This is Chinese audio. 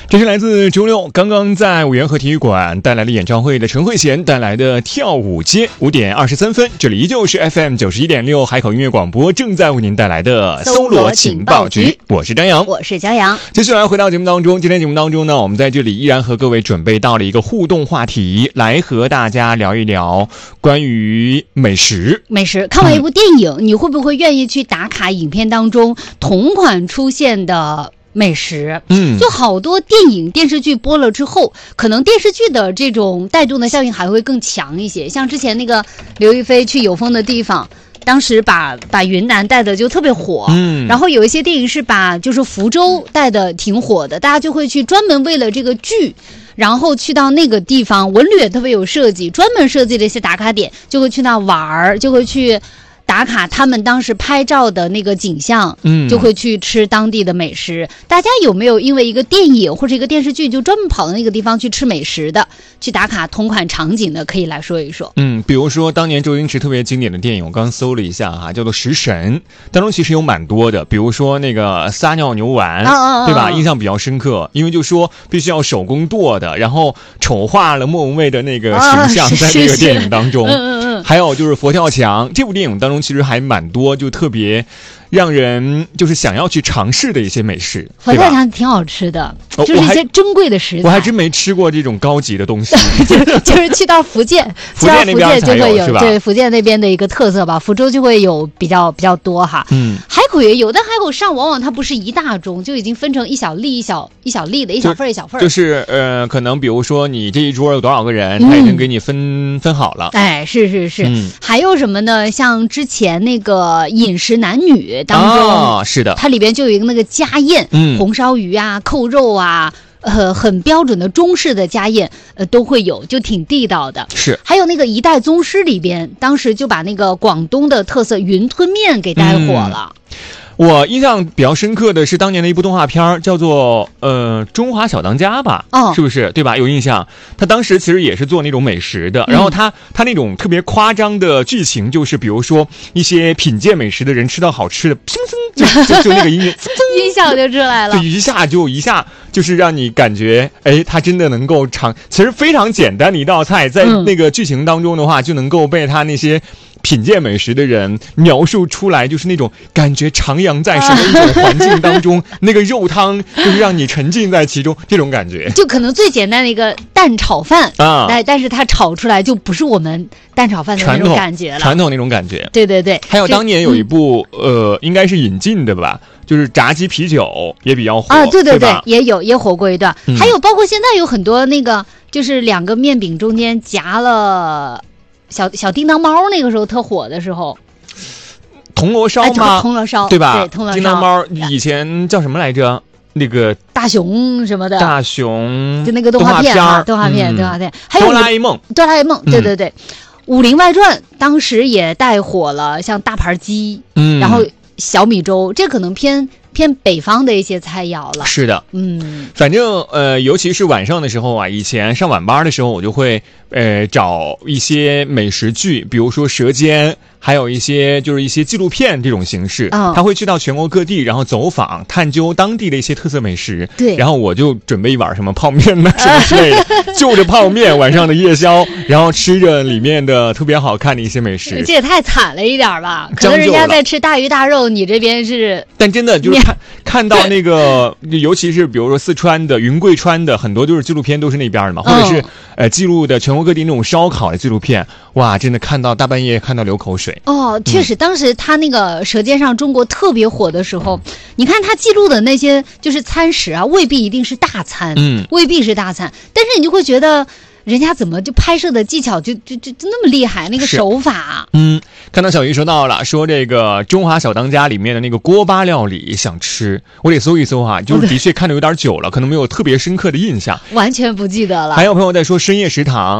这是来自周六刚刚在五元河体育馆带来了演唱会的陈慧娴带来的跳舞街，5点23分，这里依旧是 FM 91.6海口音乐广播正在为您带来的搜罗情报局，我是张扬， 我是骄阳。 继续来回到节目当中，今天节目当中呢，我们在这里依然和各位准备到了一个互动话题，来和大家聊一聊关于美食。 看完一部电影，你会不会愿意去打卡影片当中同款出现的美食？就好多电影电视剧播了之后，可能电视剧的这种带动的效应还会更强一些。像之前那个刘亦菲去有风的地方，当时把云南带的就特别火，然后有一些电影是把就是福州带的挺火的，大家就会去专门为了这个剧，然后去到那个地方，文旅也特别有设计，专门设计了一些打卡点，就会去那玩儿，就会去打卡他们当时拍照的那个景象，就会去吃当地的美食。大家有没有因为一个电影或者一个电视剧就专门跑到那个地方去吃美食的，去打卡同款场景的，可以来说一说。 比如说当年周星驰特别经典的电影，我刚搜了一下哈，叫做《食神》，当中其实有蛮多的，比如说那个撒尿牛丸，对吧？印象比较深刻，因为就说必须要手工剁的，然后丑化了莫文蔚的那个形象在这个电影当中。还有就是佛跳墙，这部电影当中其实还蛮多，就特别让人就是想要去尝试的一些美食。 佛跳墙挺好吃的，就是一些珍贵的食材。 我还真没吃过这种高级的东西。 就是去到福建那边才有是吧？ 对，福建那边的一个特色吧。福州就会有比较多哈。海口也有，但海口上往往它不是一大盅，就已经分成一小粒一小粒的，一小份一小份。 就是可能比如说你这一桌有多少个人，他已经给你分好了。 哎，是。还有什么呢？像之前那个饮食男女当中， 是的， 它里边就有一个那个家宴，红烧鱼啊、扣肉啊，很标准的中式的家宴，都会有，就挺地道的。 是， 还有那个一代宗师里边，当时就把那个广东的特色云吞面给带火了。 我印象比较深刻的是当年的一部动画片，叫做中华小当家吧，是不是？对吧？有印象。他当时其实也是做那种美食的，然后他那种特别夸张的剧情，就是比如说一些品鉴美食的人吃到好吃的，就那个音乐， 音效就出来了， 就一下就是让你感觉，他真的能够其实非常简单的一道菜，在那个剧情当中的话，就能够被他那些品鉴美食的人描述出来，就是那种感觉徜徉在什么一种环境当中，那个肉汤就是让你沉浸在其中，这种感觉。就可能最简单的一个蛋炒饭但是它炒出来就不是我们蛋炒饭的那种感觉了， 传统那种感觉。 对。 还有当年有一部应该是引进的吧，就是炸鸡啤酒也比较火啊，对，也火过一段。还有包括现在有很多那个，就是两个面饼中间夹了小叮当猫，那个时候特火的时候， 铜锣烧吗？ 铜锣烧对吧？ 对，铜锣烧。 叮当猫以前叫什么来着？那个大熊什么的， 大熊就那个动画片，还有哆啦 A 梦， 对。《武林外传》当时也带火了，像大盘鸡，然后小米粥，这可能偏北方的一些菜肴了。 是的，反正尤其是晚上的时候啊，以前上晚班的时候，我就会找一些美食剧，比如说《舌尖》，还有一些纪录片这种形式，他会去到全国各地，然后走访探究当地的一些特色美食。 对， 然后我就准备一碗什么泡面呢，什么之类的，就着泡面晚上的夜宵，然后吃着里面的特别好看的一些美食。 这也太惨了一点吧？可能人家在吃大鱼大肉，你这边是…… 但真的就是看到那个，尤其是比如说四川的、云贵川的，很多就是纪录片都是那边的嘛，或者是记录的全国各地那种烧烤的纪录片，哇，真的看到大半夜看到流口水。 确实，当时他那个《舌尖上中国》特别火的时候，你看他记录的那些就是餐食啊，未必一定是大餐，未必是大餐，但是你就会觉得人家怎么就拍摄的技巧就那么厉害，那个手法。 看到小鱼说到了，说这个《中华小当家》里面的那个锅巴料理想吃，我得搜一搜哈，就是的确看得有点久了，可能没有特别深刻的印象， 完全不记得了。 还有朋友在说深夜食堂。